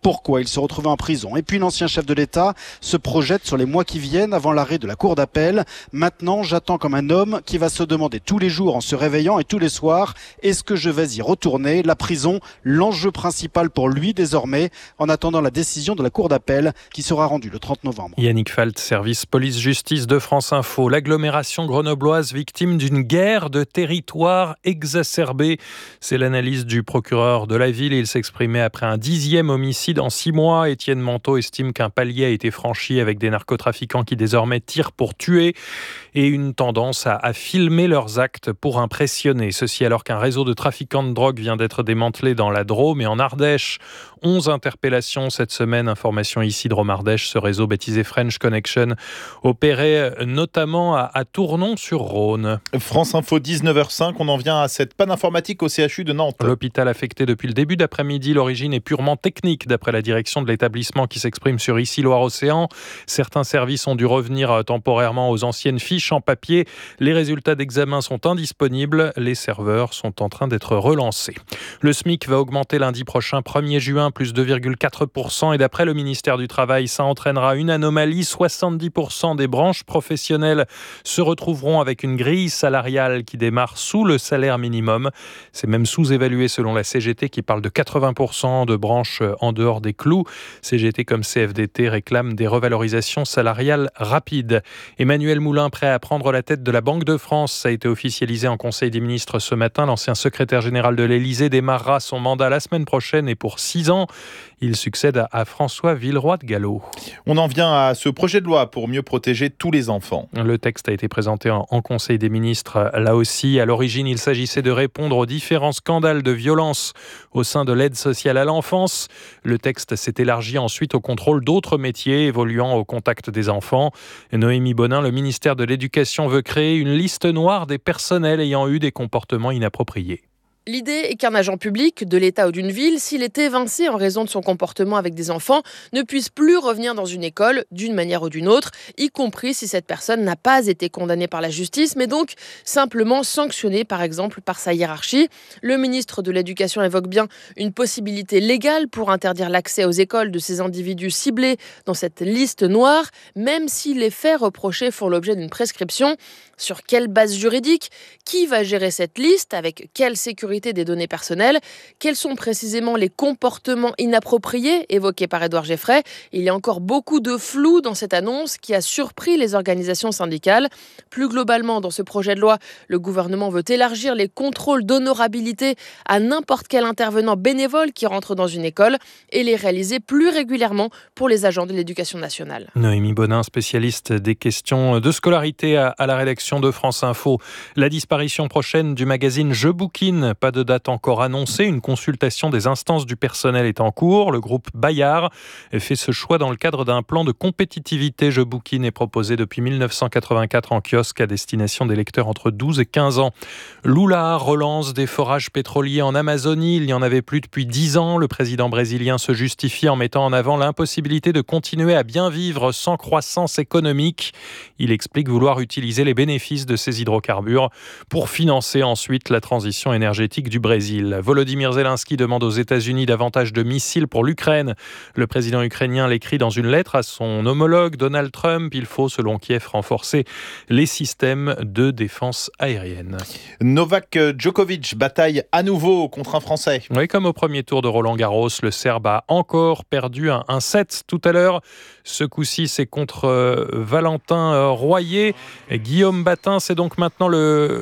pourquoi il se retrouvait en prison. Et puis l'ancien chef de l'État se projette sur les mois qui viennent avant l'arrêt de la cour d'appel. Maintenant, j'attends comme un homme qui va se demander tous les jours en se réveillant et tous les soirs, est-ce que je vais y retourner ? La prison, l'enjeu principal pour lui désormais, en attendant la décision de la cour d'appel qui sera rendue le 30 novembre. Yannick Falt, service police-justice de France Info. L'agglomération grenobloise victime d'une guerre de territoire exacerbée. C'est l'analyse du procureur de la ville. Il s'exprimait après un 10e homicide en 6 mois. Étienne Manteau estime qu'un palier a été franchi avec des narcotrafiquants qui désormais tirent pour tuer et une tendance à filmer leurs actes pour impressionner. Ceci alors qu'un réseau de trafiquants de drogue vient d'être démantelé dans la Drôme et en Ardèche. 11 interpellations cette semaine. Information ici de Drôme-Ardèche. Ce réseau baptisé French Connection opérait notamment à Tournon-sur-Rhône. France Info 19h05, on en vient à cette panne informatique au CHU de Nantes. L'hôpital affecté depuis le début d'après-midi. L'origine est purement technique d'après la direction de l'établissement qui s'exprime sur Ici Loire-Océan. Certains services ont dû revenir temporairement aux anciennes fiches en papier. Les résultats d'examen sont indisponibles. Les serveurs sont en train d'être relancés. Le SMIC va augmenter lundi prochain, 1er juin, plus 2,4%. Et d'après le ministère du Travail, ça entraînera une anomalie. 70% des branches professionnelles se retrouveront avec une grille salariale qui démarre sous le salaire minimum. C'est même sous-évalué selon la CGT qui parle de 80% de branches en dehors des clous. CGT comme CFDT réclament des revalorisations salariales rapides. Emmanuel Moulin prêt à prendre la tête de la Banque de France. Ça a été officialisé en Conseil des ministres ce matin. L'ancien secrétaire général de l'Élysée démarrera son mandat la semaine prochaine et pour 6 ans. Il succède à François Villeroy de Galhau. On en vient à ce projet de loi pour mieux protéger tous les enfants. Le texte a été présenté en Conseil des ministres. Là aussi, à l'origine, il s'agissait de répondre aux différents scandales de violence au sein de l'aide sociale à l'enfance. Le texte s'est élargi ensuite au contrôle d'autres métiers évoluant au contact des enfants. Noémie Bonin, le ministère de l'Éducation veut créer une liste noire des personnels ayant eu des comportements inappropriés. L'idée est qu'un agent public de l'État ou d'une ville, s'il est évincé en raison de son comportement avec des enfants, ne puisse plus revenir dans une école d'une manière ou d'une autre, y compris si cette personne n'a pas été condamnée par la justice, mais donc simplement sanctionnée par exemple par sa hiérarchie. Le ministre de l'Éducation évoque bien une possibilité légale pour interdire l'accès aux écoles de ces individus ciblés dans cette liste noire, même si les faits reprochés font l'objet d'une prescription. Sur quelle base juridique ? Qui va gérer cette liste ? Avec quelle sécurité des données personnelles? Quels sont précisément les comportements inappropriés évoqués par Édouard Geffray? Il y a encore beaucoup de flou dans cette annonce qui a surpris les organisations syndicales. Plus globalement, dans ce projet de loi, le gouvernement veut élargir les contrôles d'honorabilité à n'importe quel intervenant bénévole qui rentre dans une école et les réaliser plus régulièrement pour les agents de l'éducation nationale. Noémie Bonin, spécialiste des questions de scolarité à la rédaction de France Info. La disparition prochaine du magazine Je Bouquine. Pas de date encore annoncée. Une consultation des instances du personnel est en cours. Le groupe Bayard fait ce choix dans le cadre d'un plan de compétitivité. Je Bouquine est proposé depuis 1984 en kiosque à destination des lecteurs entre 12 et 15 ans. Lula relance des forages pétroliers en Amazonie. Il n'y en avait plus depuis 10 ans. Le président brésilien se justifie en mettant en avant l'impossibilité de continuer à bien vivre sans croissance économique. Il explique vouloir utiliser les bénéfices de ces hydrocarbures pour financer ensuite la transition énergétique du Brésil. Volodymyr Zelensky demande aux États-Unis davantage de missiles pour l'Ukraine. Le président ukrainien l'écrit dans une lettre à son homologue Donald Trump. Il faut, selon Kiev, renforcer les systèmes de défense aérienne. Novak Djokovic bataille à nouveau contre un Français. Oui, comme au premier tour de Roland-Garros, le Serbe a encore perdu un set tout à l'heure. Ce coup-ci, c'est contre Valentin Royer. Guillaume Batin, c'est donc maintenant le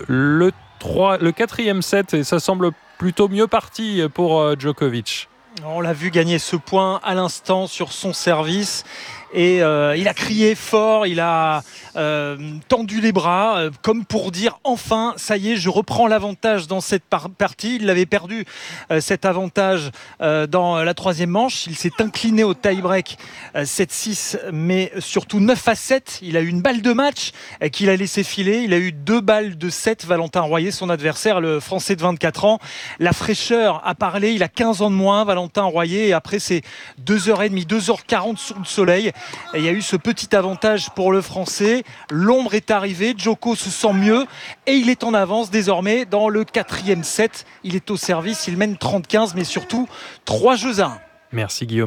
4e set et ça semble plutôt mieux parti pour Djokovic. On l'a vu gagner ce point à l'instant sur son service. Et il a crié fort, il a tendu les bras comme pour dire enfin ça y est, je reprends l'avantage dans cette partie. Il avait perdu cet avantage dans la 3e manche. Il s'est incliné au tie-break 7-6 mais surtout 9-7. Il a eu une balle de match qu'il a laissé filer. Il a eu 2 balles de 7. Valentin Royer, son adversaire, le Français de 24 ans. La fraîcheur a parlé, il a 15 ans de moins, Valentin Royer, et après c'est 2h30, 2h40 sous le soleil. Et il y a eu ce petit avantage pour le Français. L'ombre est arrivée, Djoko se sent mieux et il est en avance désormais dans le 4e set. Il est au service, il mène 30-15 mais surtout 3 jeux à 1. Merci Guillaume.